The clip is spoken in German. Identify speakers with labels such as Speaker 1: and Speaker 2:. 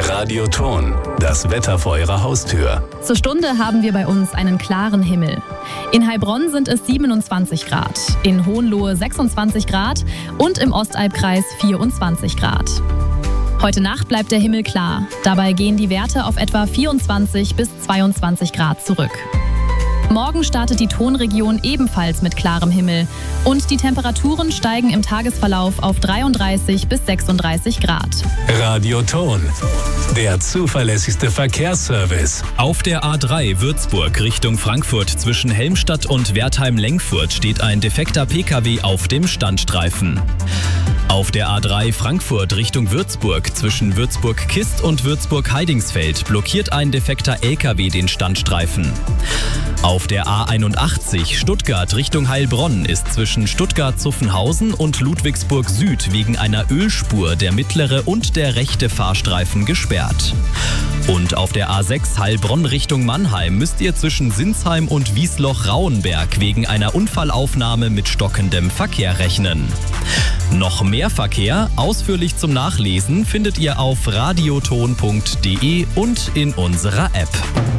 Speaker 1: Radioton, das Wetter vor Ihrer Haustür.
Speaker 2: Zur Stunde haben wir bei uns einen klaren Himmel. In Heilbronn sind es 27 Grad, in Hohenlohe 26 Grad und im Ostalbkreis 24 Grad. Heute Nacht bleibt der Himmel klar. Dabei gehen die Werte auf etwa 24 bis 22 Grad zurück. Morgen startet die Tonregion ebenfalls mit klarem Himmel und die Temperaturen steigen im Tagesverlauf auf 33 bis 36 Grad.
Speaker 1: Radioton, der zuverlässigste Verkehrsservice.
Speaker 3: Auf der A3 Würzburg Richtung Frankfurt zwischen Helmstadt und Wertheim-Lengfurt steht ein defekter Pkw auf dem Standstreifen. Auf der A3 Frankfurt Richtung Würzburg zwischen Würzburg-Kist und Würzburg-Heidingsfeld blockiert ein defekter LKW den Standstreifen. Auf der A81 Stuttgart Richtung Heilbronn ist zwischen Stuttgart-Zuffenhausen und Ludwigsburg Süd wegen einer Ölspur der mittlere und der rechte Fahrstreifen gesperrt. Und auf der A6 Heilbronn Richtung Mannheim müsst ihr zwischen Sinsheim und Wiesloch-Rauenberg wegen einer Unfallaufnahme mit stockendem Verkehr rechnen. Noch mehr Verkehr, ausführlich zum Nachlesen, findet ihr auf radioton.de und in unserer App.